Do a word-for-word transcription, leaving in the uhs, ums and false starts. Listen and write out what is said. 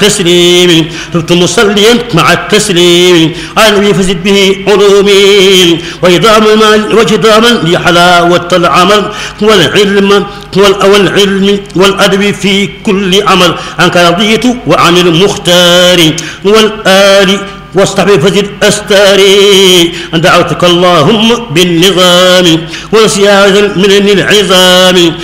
تسليم ثم مصليا مع التسليم على النبي فزد به علومي وإدام المال وجداما لحلاوة العمل والعلم والعلم والأدب في كل عمل عنك رضيت وعن المختار والآل واصطحب فزد أستاري دعوتك اللهم بالنظام وسياج من العظام